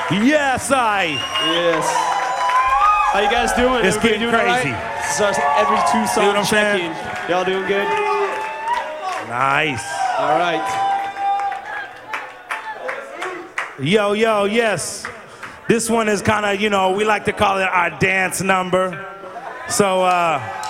Yes, Yes. How you guys doing? It's Everybody getting doing all crazy. right? This is our every two what song I'm saying? check-in. Y'all doing good? Nice. All right. Yo, yes. This one is kind of, we like to call it our dance number. So,